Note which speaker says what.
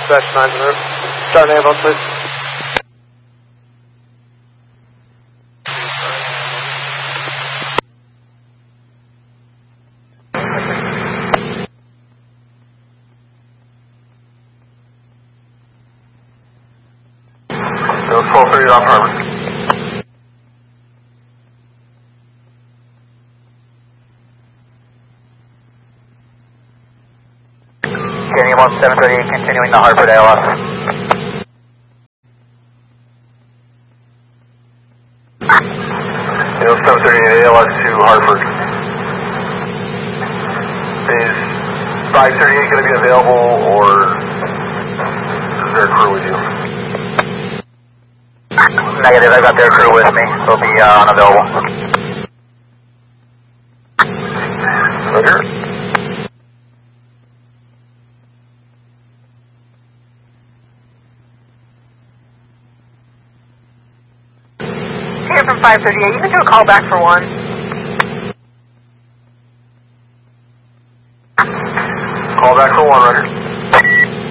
Speaker 1: Dispatch 900. Start ambulance, please.
Speaker 2: Bill 1230 off Harvard. Kenny 1738, continuing the Hartford ALS. Bill 738 ALS to Hartford. Is 538 going to be available, or is there a crew with you? Negative, I've got their crew with me. They'll be unavailable. Roger.
Speaker 3: Here from 538, you can do a call back for 1.
Speaker 2: Call back for 1, Roger.